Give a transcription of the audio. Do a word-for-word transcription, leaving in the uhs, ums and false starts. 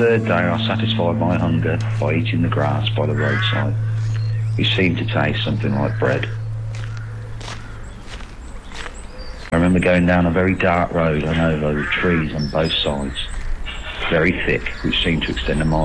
third day I satisfied my hunger by eating the grass by the roadside. It seemed to taste something like bread. I remember going down a very dark road hung over with trees on both sides, very thick, which seemed to extend a mile